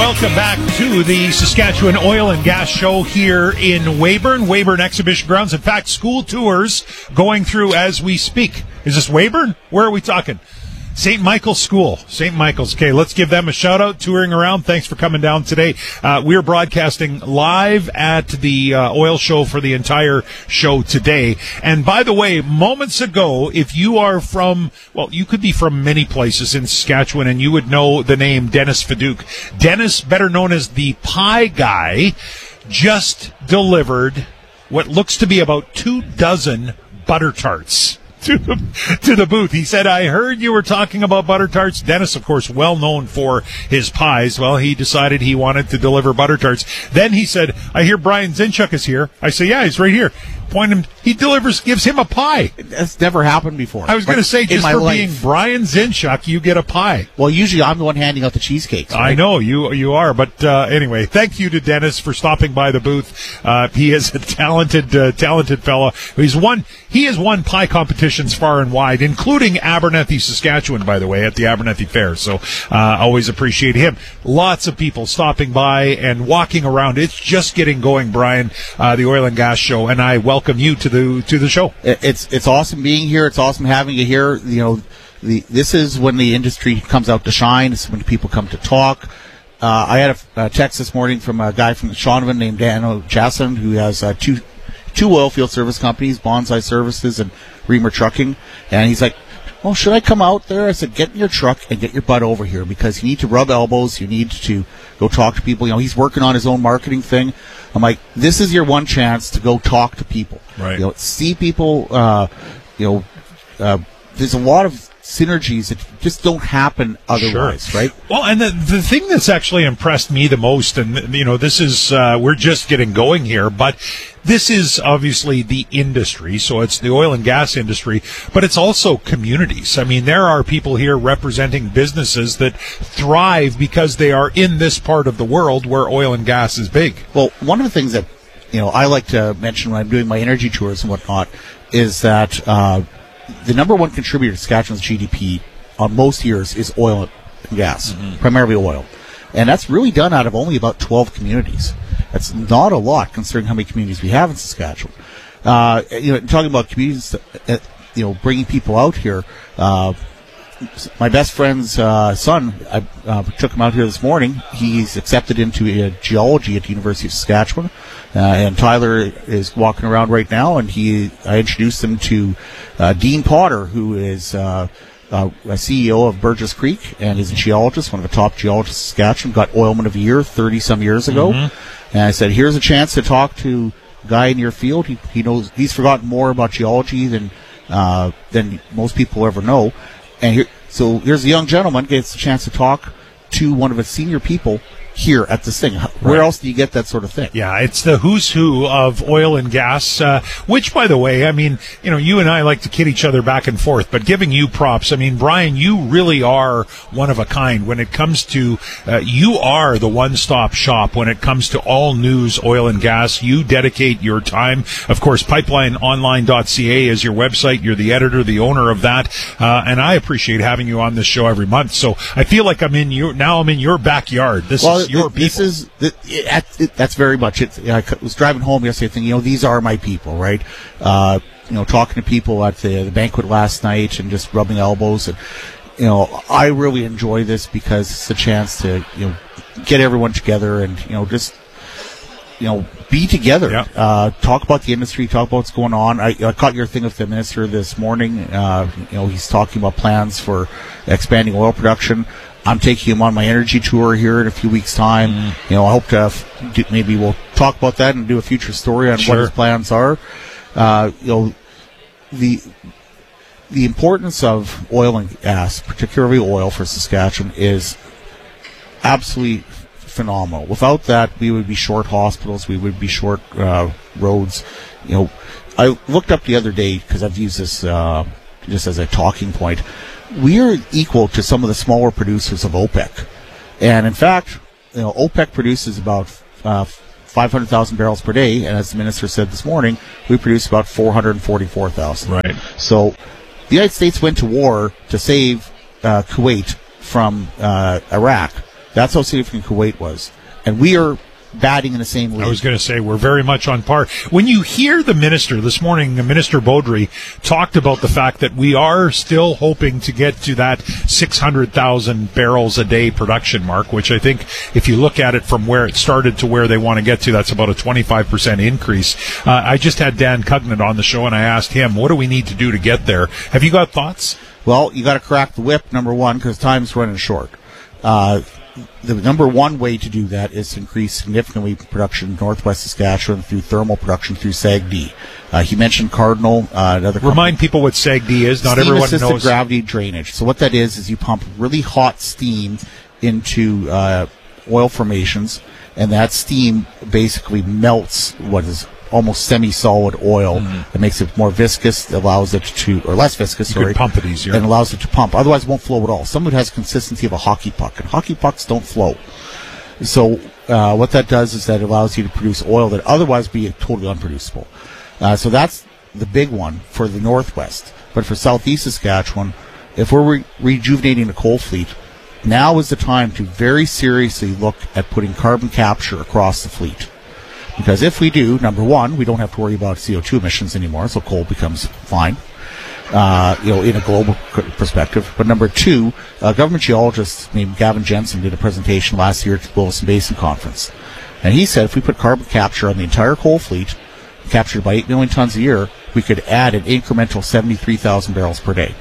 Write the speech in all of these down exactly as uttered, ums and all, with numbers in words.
Welcome back to the Saskatchewan Oil and Gas Show here in Weyburn, Weyburn Exhibition Grounds. In fact, school tours going through as we speak. Is this Weyburn? Where are we talking? Saint Michael's School. Saint Michael's. Okay, let's give them a shout-out, touring around. Thanks for coming down today. Uh, we're broadcasting live at the uh, oil show for the entire show today. And by the way, moments ago, if you are from, well, you could be from many places in Saskatchewan, and you would know the name Dennis Feduk. Dennis, better known as the Pie Guy, just delivered what looks to be about two dozen butter tarts to the, to the booth. He said, I heard you were talking about butter tarts. Dennis, of course, well known for his pies. Well, he decided he wanted to deliver butter tarts. Then he said, I hear Brian Zinchuk is here. I say, yeah, he's right here. Point him, he delivers, gives him a pie. That's never happened before. I was going to say, just for life. being Brian Zinchuk, you get a pie. Well, usually I'm the one handing out the cheesecakes. Right? I know, you you are. But uh, anyway, thank you to Dennis for stopping by the booth. Uh, he is a talented, uh, talented fellow. He's won, he has won pie competitions far and wide, including Abernethy, Saskatchewan, by the way, at the Abernethy Fair. So uh, always appreciate him. Lots of people stopping by and walking around. It's just getting going, Brian, uh, the Oil and Gas Show, and I welcome Welcome you to the to the show. It's it's awesome being here. It's awesome having you here. You know, the this is when the industry comes out to shine. It's when people come to talk. Uh, I had a, a text this morning from a guy from Shaunavon named Daniel Chasson, who has uh, two two oil field service companies, Bonsai Services and Reamer Trucking, and he's like, well, should I come out there? I said, get in your truck and get your butt over here, because you need to rub elbows. You need to go talk to people. You know, he's working on his own marketing thing. I'm like, this is your one chance to go talk to people. Right. You know, see people. Uh, you know, uh, there's a lot of synergies that just don't happen otherwise, sure. right? Well, and the the thing that's actually impressed me the most, and you know, this is uh, we're just getting going here, but this is obviously the industry, so it's the oil and gas industry, but it's also communities. I mean, there are people here representing businesses that thrive because they are in this part of the world where oil and gas is big. Well, one of the things that, you know, I like to mention when I'm doing my energy tours and whatnot is that uh, the number one contributor to Saskatchewan's G D P on most years is oil and gas, mm-hmm. primarily oil. And that's really done out of only about twelve communities. That's not a lot considering how many communities we have in Saskatchewan. Uh, you know, talking about communities, uh, you know, bringing people out here. Uh, my best friend's uh, son, I uh, took him out here this morning. He's accepted into uh, geology at the University of Saskatchewan, uh, and Tyler is walking around right now. And he, I introduced him to uh, Dean Potter, who is uh, uh, a C E O of Burgess Creek and is a geologist, one of the top geologists in Saskatchewan. Got Oilman of the Year thirty some years ago. Mm-hmm. And I said, here's a chance to talk to a guy in your field. He, he knows, he's forgotten more about geology than uh, than most people ever know. And here, so here's a young gentleman gets a chance to talk to one of its senior people here at this thing. Where right. else do you get that sort of thing? Yeah, it's the who's who of oil and gas, uh, which, by the way, I mean, you know, you and I like to kid each other back and forth, but giving you props, I mean, Brian, you really are one of a kind when it comes to, uh, you are the one-stop shop when it comes to all news oil and gas. You dedicate your time. Of course, pipeline online dot c a is your website. You're the editor, the owner of that, uh, and I appreciate having you on this show every month. So I feel like I'm in your, now I'm in your backyard. This well, is your people. This is the, it, it, that's very much it. I was driving home yesterday thinking, you know, these are my people, right? Uh, you know, talking to people at the, the banquet last night and just rubbing elbows, and you know, I really enjoy this because it's a chance to, you know, get everyone together and, you know, just, you know, be together. Yeah. Uh, talk about the industry, talk about what's going on. I, I caught your thing with the minister this morning. Uh, you know, he's talking about plans for expanding oil production. I'm taking him on my energy tour here in a few weeks' time. Mm. You know, I hope to have, do, maybe we'll talk about that and do a future story on sure. what his plans are. Uh, you know, the the importance of oil and gas, particularly oil for Saskatchewan, is absolutely phenomenal. Without that, we would be short hospitals. We would be short uh, roads. You know, I looked up the other day because I've used this uh, just as a talking point. We are equal to some of the smaller producers of OPEC. And in fact, you know, OPEC produces about uh, five hundred thousand barrels per day, and as the minister said this morning, we produce about four hundred forty-four thousand. Right. So the United States went to war to save uh, Kuwait from uh, Iraq. That's how significant Kuwait was. And we are batting in the same league. I was going to say, we're very much on par. When you hear the minister, this morning, Minister Beaudry talked about the fact that we are still hoping to get to that six hundred thousand barrels a day production mark, which I think, if you look at it from where it started to where they want to get to, that's about a twenty-five percent increase. Uh, I just had Dan Cugnan on the show, and I asked him, what do we need to do to get there? Have you got thoughts? Well, you got to crack the whip, number one, because time's running short. Uh, The number one way to do that is to increase significantly production in Northwest Saskatchewan through thermal production through S A G D. Uh, he mentioned Cardinal. Uh, another Remind people what S A G D is. Not everyone knows. Steam-assisted gravity drainage. So what that is is you pump really hot steam into uh, oil formations, and that steam basically melts what is almost semi-solid oil. Mm-hmm. It makes it more viscous, allows it to, or less viscous, you sorry, could pump it easier, and allows it to pump. Otherwise, it won't flow at all. Some of it has consistency of a hockey puck, and hockey pucks don't flow. So uh, what that does is that it allows you to produce oil that otherwise would be totally unproducible. Uh, so that's the big one for the Northwest. But for Southeast Saskatchewan, if we're re- rejuvenating the coal fleet, now is the time to very seriously look at putting carbon capture across the fleet. Because if we do, number one, we don't have to worry about C O two emissions anymore, so coal becomes fine, uh, you know, in a global perspective. But number two, a government geologist named Gavin Jensen did a presentation last year at the Wilson Basin Conference. And he said if we put carbon capture on the entire coal fleet, captured by eight million tons a year, we could add an incremental seventy-three thousand barrels per day.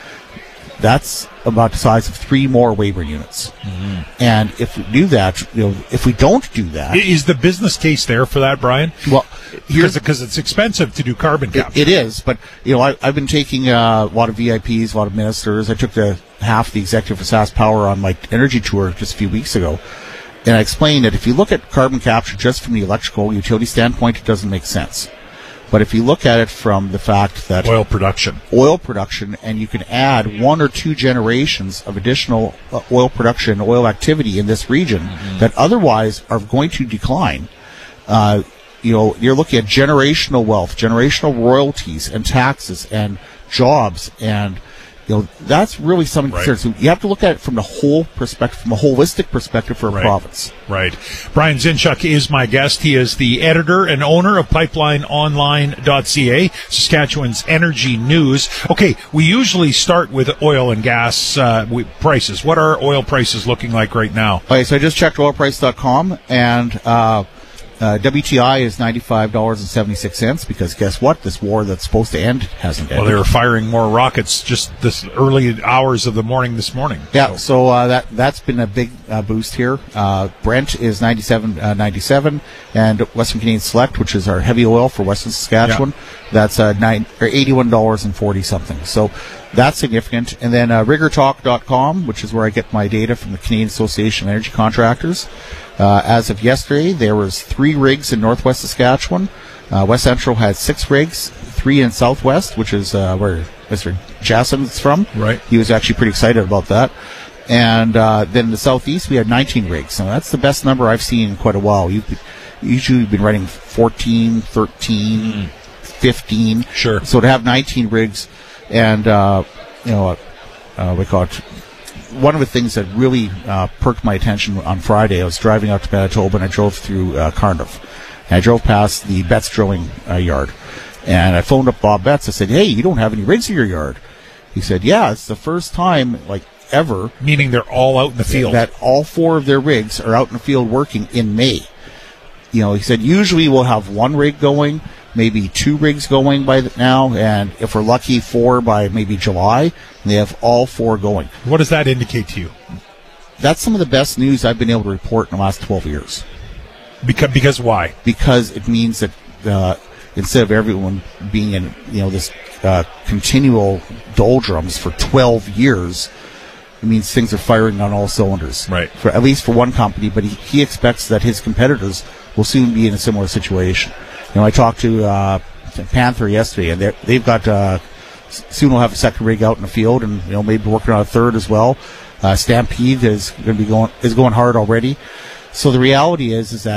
That's about the size of three more Weyburn units. Mm-hmm. And if we do that, you know, if we don't do that, is the business case there for that, Brian? Well, here's because it's expensive to do carbon capture. It, it is, but you know, I, I've been taking uh, a lot of V I Ps, a lot of ministers. I took the half the executive for Sask Power on my energy tour just a few weeks ago, and I explained that if you look at carbon capture just from the electrical utility standpoint, it doesn't make sense. But if you look at it from the fact that oil production, oil production, and you can add one or two generations of additional uh, oil production, oil activity in this region mm-hmm. that otherwise are going to decline, uh, you know, you're looking at generational wealth, generational royalties, and taxes, and jobs, and you know, that's really something right. to consider. So you have to look at it from the whole perspective, from a holistic perspective for a right. province. Right. Brian Zinchuk is my guest. He is the editor and owner of pipeline online dot c a, Saskatchewan's energy news. Okay, we usually start with oil and gas uh, prices. What are oil prices looking like right now? Okay, so I just checked oil price dot com, and uh, Uh, W T I is ninety-five dollars and seventy-six cents because guess what? This war that's supposed to end hasn't ended. Well, they were firing more rockets just this early hours of the morning this morning. Yeah, so, so uh, that, that's been a big uh, boost here. Uh, Brent is ninety-seven ninety-seven, and Western Canadian Select, which is our heavy oil for Western Saskatchewan, yeah. that's uh, nine, or eighty-one dollars and forty something. So that's significant. And then uh, rigger talk dot com, which is where I get my data from the Canadian Association of Energy Contractors. Uh, as of yesterday, there was three rigs in Northwest Saskatchewan. Uh, West Central had six rigs, three in Southwest, which is uh, where Mister Jasson is from. Right. He was actually pretty excited about that. And uh, then in the Southeast, we had nineteen rigs. So that's the best number I've seen in quite a while. You've usually been running fourteen, thirteen, mm. fifteen. Sure. So to have nineteen rigs, and uh, you know, uh, we call it. One of the things that really uh, perked my attention on Friday, I was driving out to Manitoba and I drove through uh, Cardiff. And I drove past the Betts drilling uh, yard. And I phoned up Bob Betts. I said, hey, you don't have any rigs in your yard. He said, yeah, it's the first time, like, ever. Meaning they're all out in the field. That all four of their rigs are out in the field working in May. You know, he said, usually we'll have one rig going, maybe two rigs going by now, and if we're lucky, four by maybe July, and they have all four going. What does that indicate to you? That's some of the best news I've been able to report in the last twelve years. Because, because why? Because it means that uh, instead of everyone being in, you know, this uh, continual doldrums for twelve years, it means things are firing on all cylinders. Right. For at least for one company, but he, he expects that his competitors will soon be in a similar situation. You know, I talked to uh, Panther yesterday, and they've got uh, soon we'll have a second rig out in the field, and you know maybe working on a third as well. Uh, Stampede is going to be going is going hard already. So the reality is is that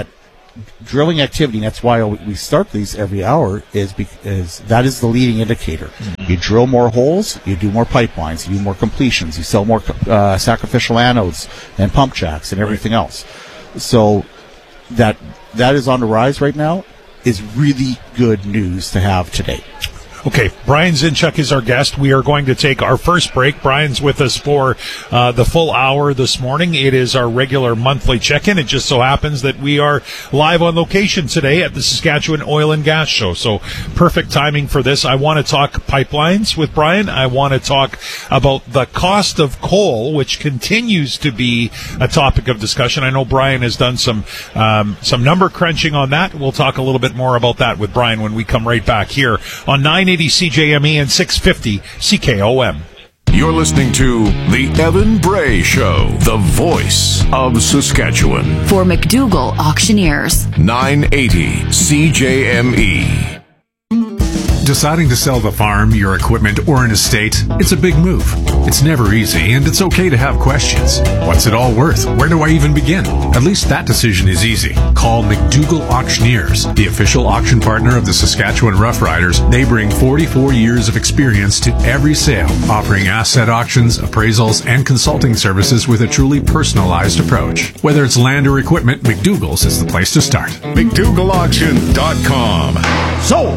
drilling activity, and that's why we start these every hour, is because that is the leading indicator. Mm-hmm. You drill more holes, you do more pipelines, you do more completions, you sell more uh, sacrificial anodes and pump jacks and everything else. So that that is on the rise right now is really good news to have today. Okay, Brian Zinchuk is our guest. We are going to take our first break. Brian's with us for uh, the full hour this morning. It is our regular monthly check-in. It just so happens that we are live on location today at the Saskatchewan Oil and Gas Show. So perfect timing for this. I want to talk pipelines with Brian. I want to talk about the cost of coal, which continues to be a topic of discussion. I know Brian has done some um, some number crunching on that. We'll talk a little bit more about that with Brian when we come right back here on nine eighty C J M E and six fifty C K O M. You're listening to The Evan Bray Show, the voice of Saskatchewan. For McDougall Auctioneers. nine eighty C J M E. Deciding to sell the farm, your equipment, or an estate, it's a big move. It's never easy, and it's okay to have questions. What's it all worth? Where do I even begin? At least that decision is easy. Call McDougall Auctioneers, the official auction partner of the Saskatchewan Roughriders. They bring forty-four years of experience to every sale, offering asset auctions, appraisals, and consulting services with a truly personalized approach. Whether it's land or equipment, McDougall's is the place to start. McDougall Auction dot com. So,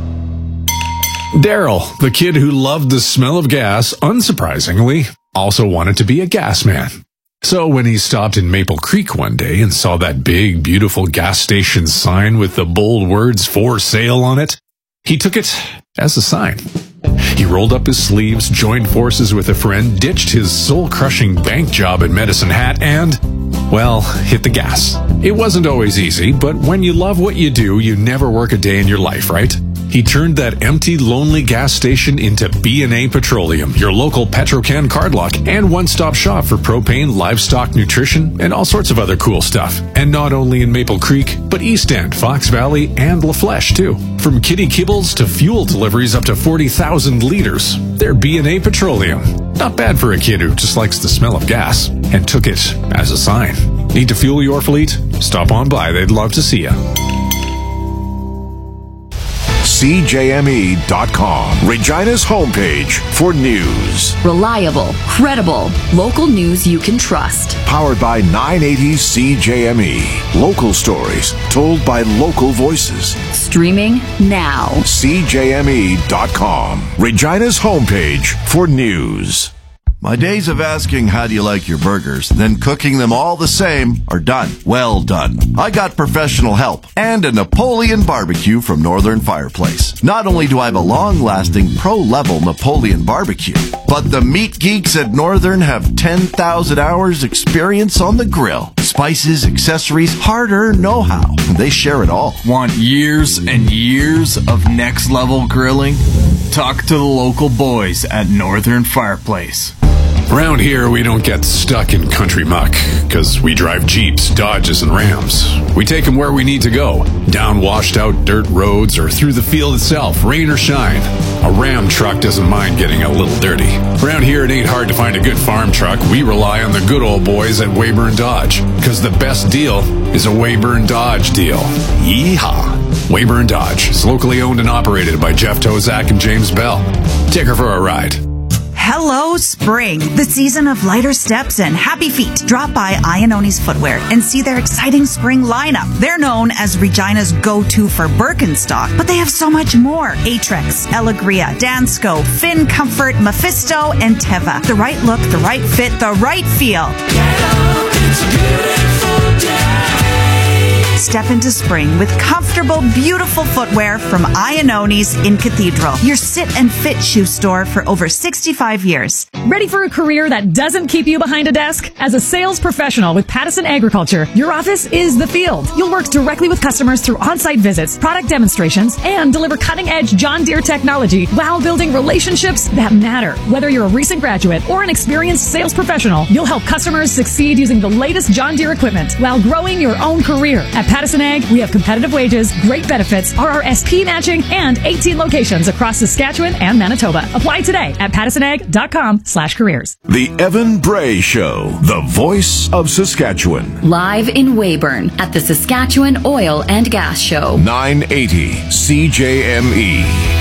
Daryl, the kid who loved the smell of gas, unsurprisingly, also wanted to be a gas man. So when he stopped in Maple Creek one day and saw that big, beautiful gas station sign with the bold words "for sale" on it, he took it as a sign. He rolled up his sleeves, joined forces with a friend, ditched his soul-crushing bank job at Medicine Hat, and, well, hit the gas. It wasn't always easy, but when you love what you do, you never work a day in your life, right? He turned that empty, lonely gas station into B and A Petroleum, your local Petrocan card lock and one-stop shop for propane, livestock nutrition, and all sorts of other cool stuff. And not only in Maple Creek, but East End, Fox Valley, and La Flèche, too. From kitty kibbles to fuel deliveries up to forty thousand liters, they're B and A Petroleum. Not bad for a kid who just likes the smell of gas, and took it as a sign. Need to fuel your fleet? Stop on by, they'd love to see you. C J M E dot com, Regina's homepage for news. Reliable, credible, local news you can trust. Powered by nine eighty C J M E. Local stories told by local voices. Streaming now. C J M E dot com, Regina's homepage for news. My days of asking how do you like your burgers, then cooking them all the same, are done. Well done. I got professional help and a Napoleon barbecue from Northern Fireplace. Not only do I have a long-lasting pro-level Napoleon barbecue, but the meat geeks at Northern have ten thousand hours experience on the grill. Spices, accessories, hard-earned know-how. They share it all. Want years and years of next-level grilling? Talk to the local boys at Northern Fireplace. Around here, we don't get stuck in country muck, because we drive Jeeps, Dodges, and Rams. We take them where we need to go, down washed-out dirt roads or through the field itself, rain or shine. A Ram truck doesn't mind getting a little dirty. Around here, it ain't hard to find a good farm truck. We rely on the good old boys at Weyburn Dodge, because the best deal is a Weyburn Dodge deal. Yeehaw! Weyburn Dodge is locally owned and operated by Jeff Tozak and James Bell. Take her for a ride. Hello, spring, the season of lighter steps and happy feet. Drop by Iannoni's Footwear and see their exciting spring lineup. They're known as Regina's go-to for Birkenstock, but they have so much more. Aetrex, Elegria, Dansko, Finn Comfort, Mephisto, and Teva. The right look, the right fit, the right feel. Get up, it's a beautiful day. Step into spring with comfortable, beautiful footwear from Iannoni's in Cathedral, your sit and fit shoe store for over sixty-five years. Ready for a career that doesn't keep you behind a desk? As a sales professional with Pattison Agriculture, your office is the field. You'll work directly with customers through on-site visits, product demonstrations, and deliver cutting-edge John Deere technology while building relationships that matter. Whether you're a recent graduate or an experienced sales professional, you'll help customers succeed using the latest John Deere equipment while growing your own career. At Pattison Pattison Ag, we have competitive wages, great benefits, R R S P matching, and eighteen locations across Saskatchewan and Manitoba. Apply today at pattisonag.com slash careers. The Evan Bray Show, the voice of Saskatchewan. Live in Weyburn at the Saskatchewan Oil and Gas Show. nine eighty C J M E.